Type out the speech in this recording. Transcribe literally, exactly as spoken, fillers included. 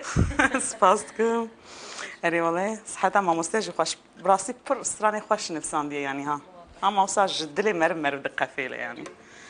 سپاس دکم اری والله صحتا ما مستجی خوش براسي پر استراني خوش نفسان دي يعني ها هم اوساج دلي مر مر دقه فيله يعني